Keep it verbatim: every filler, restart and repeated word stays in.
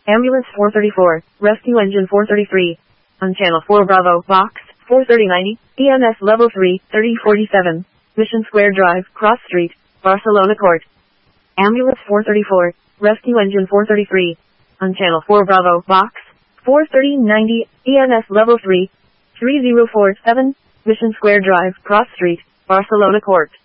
Ambulance four thirty-four, Rescue Engine four thirty-three. On Channel four Bravo, Box four thirty ninety, E M S Level three, thirty forty-seven. Mission Square Drive, Cross Street, Barcelona Court. Ambulance four thirty-four, Rescue Engine four thirty-three. On Channel four Bravo, Box four thirty ninety, E M S Level three, three zero four seven. Mission Square Drive, Cross Street, Barcelona Court.